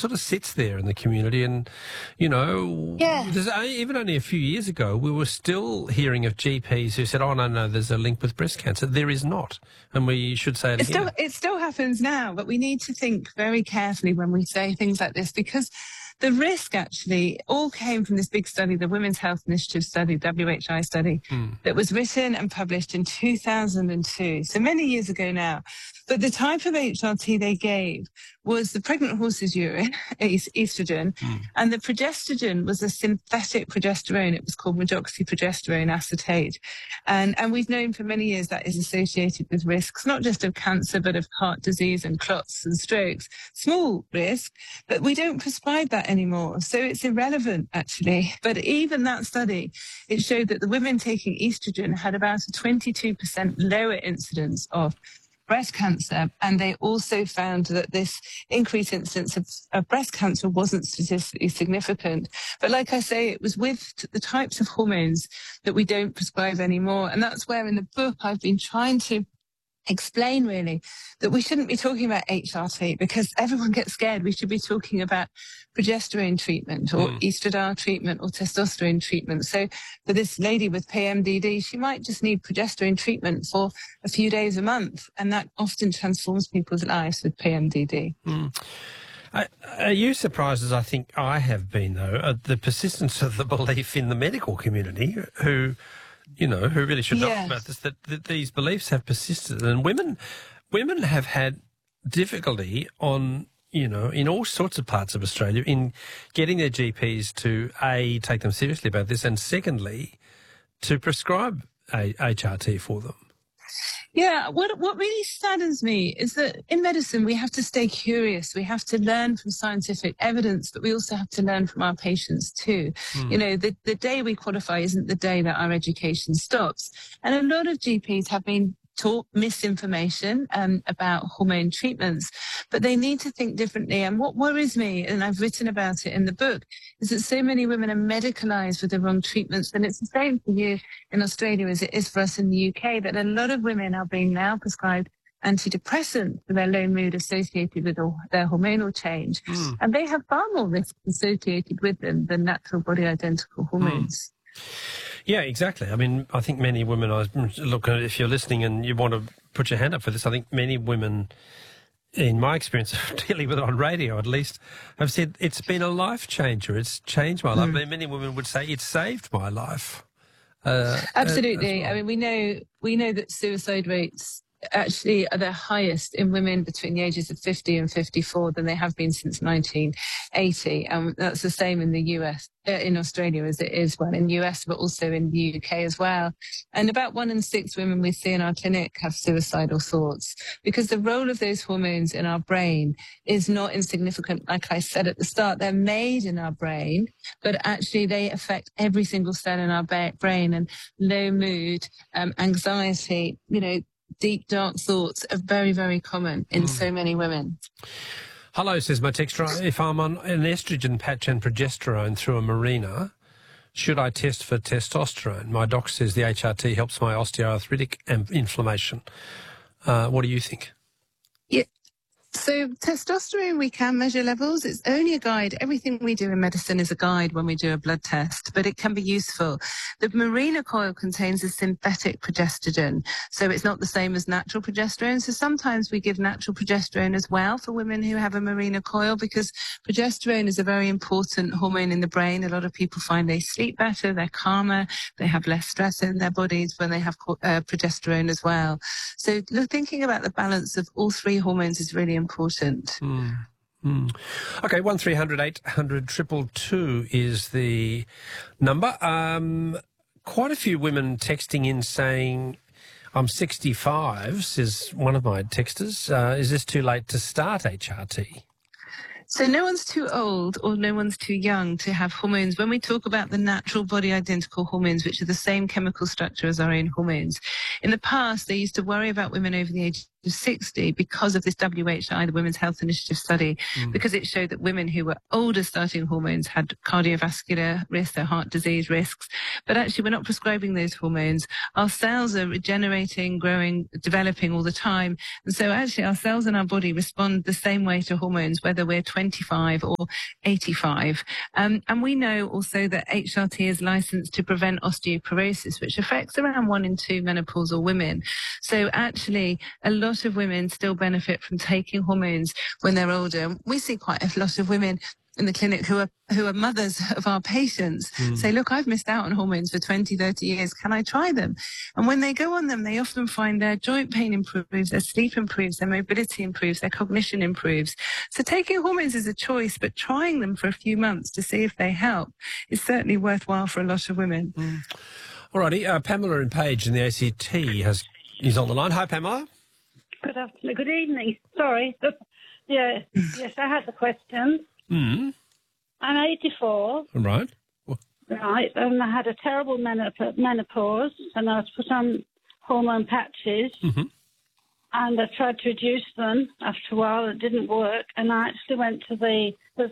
sort of sits there in the community. And, you know, Yeah. even only a few years ago, we were still hearing of GPs who said, oh, no, there's a link with breast cancer. There is not. And we should say it again. It still happens now, but we need to think very carefully when we say things like this, because the risk actually all came from this big study, the Women's Health Initiative study, WHI study, that was written and published in 2002, so many years ago now. But the type of HRT they gave was the pregnant horse's urine, estrogen, and the progestogen was a synthetic progesterone. It was called medroxyprogesterone acetate. And we've known for many years that is associated with risks, not just of cancer, but of heart disease and clots and strokes. Small risk, but we don't prescribe that anymore. So it's irrelevant, actually. But even that study, it showed that the women taking estrogen had about a 22% lower incidence of breast cancer, and they also found that this increased incidence of breast cancer wasn't statistically significant. But like I say, it was with the types of hormones that we don't prescribe anymore. And that's where in the book I've been trying to explain really that we shouldn't be talking about HRT because everyone gets scared. We should be talking about progesterone treatment or estradiol treatment or testosterone treatment. So for this lady with PMDD, she might just need progesterone treatment for a few days a month, and that often transforms people's lives with PMDD. Are you surprised, as I think I have been, though, at the persistence of the belief in the medical community who really should know about this, that these beliefs have persisted, and women have had difficulty in all sorts of parts of Australia in getting their GPs to A, take them seriously about this, and secondly, to prescribe HRT for them. Yeah, what really saddens me is that in medicine we have to stay curious. We have to learn from scientific evidence, but we also have to learn from our patients too. You know, the day we qualify isn't the day that our education stops. And a lot of GPs have been taught misinformation about hormone treatments, but they need to think differently. And what worries me, and I've written about it in the book, is that so many women are medicalised with the wrong treatments. And it's the same for you in Australia as it is for us in the UK, that a lot of women are being now prescribed antidepressants for their low mood associated with their hormonal change. And they have far more risk associated with them than natural body identical hormones. Yeah, exactly. I mean, I think many women, look, if you're listening and you want to put your hand up for this, I think many women, in my experience of dealing with it on radio at least, have said it's been a life changer. It's changed my life. Many women would say it saved my life. Absolutely. Well. I mean, we know that suicide rates actually are the highest in women between the ages of 50 and 54 than they have been since 1980. And that's the same in the US, in Australia as it is, well, in the US, but also in the UK as well. And about 1 in 6 women we see in our clinic have suicidal thoughts because the role of those hormones in our brain is not insignificant. Like I said at the start, they're made in our brain, but actually they affect every single cell in our brain, and low mood, anxiety, deep, dark thoughts are very, very common in so many women. Hello, says my texter. If I'm on an estrogen patch and progesterone through a Mirena, should I test for testosterone? My doc says the HRT helps my osteoarthritic inflammation. What do you think? Yeah. So testosterone, we can measure levels. It's only a guide. Everything we do in medicine is a guide when we do a blood test, but it can be useful. The Mirena coil contains a synthetic progestogen, so it's not the same as natural progesterone. So sometimes we give natural progesterone as well for women who have a Mirena coil because progesterone is a very important hormone in the brain. A lot of people find they sleep better, they're calmer, they have less stress in their bodies when they have progesterone as well. So thinking about the balance of all three hormones is really important. Okay, 1300 800 222 is the number. Quite a few women texting in saying, I'm 65, says one of my texters. Is this too late to start HRT? So no one's too old or no one's too young to have hormones. When we talk about the natural body identical hormones, which are the same chemical structure as our own hormones, in the past, they used to worry about women over the age 60 because of this WHI, the Women's Health Initiative study, because it showed that women who were older starting hormones had cardiovascular risks, their heart disease risks. But actually, we're not prescribing those hormones. Our cells are regenerating, growing, developing all the time. And so actually, our cells in our body respond the same way to hormones, whether we're 25 or 85. And we know also that HRT is licensed to prevent osteoporosis, which affects around 1 in 2 menopausal women. So actually, a lot of women still benefit from taking hormones when they're older. We see quite a lot of women in the clinic who are mothers of our patients say, look, I've missed out on hormones for 20, 30 years. Can I try them? And when they go on them, they often find their joint pain improves, their sleep improves, their mobility improves, their cognition improves. So taking hormones is a choice, but trying them for a few months to see if they help is certainly worthwhile for a lot of women. All righty. Pamela in Page in the ACT is on the line. Hi, Pamela. Good afternoon. Good evening. Sorry. Yes, I had the question. I'm 84. Right. Right, and I had a terrible menopause, and I was put on hormone patches, and I tried to reduce them. After a while, it didn't work, and I actually went to there's